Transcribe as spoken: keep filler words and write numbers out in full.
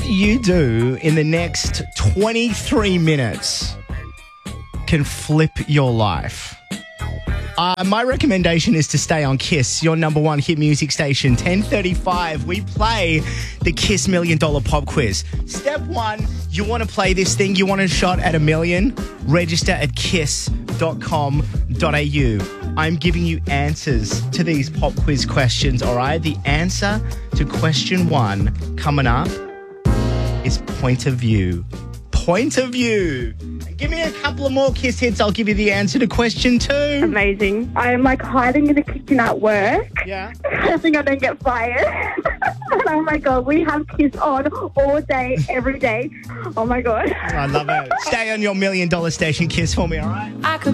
you do in the next twenty-three minutes can flip your life. Uh, my recommendation is to stay on Kiss, your number one hit music station. ten thirty-five, we play the Kiss Million Dollar Pop Quiz. Step one, you want to play this thing, you want a shot at a million? Register at kiss dot com dot a u. I'm giving you answers to these pop quiz questions, all right? The answer to question one coming up is point of view. Point of view. Give me a couple of more Kiss hits. I'll give you the answer to question two. Amazing. I am like hiding in the kitchen at work. Yeah. I think I don't get fired. Oh my God, we have Kiss on all day, every day. Oh my God. I love it. Stay on your million dollar station, Kiss, for me, all right? I could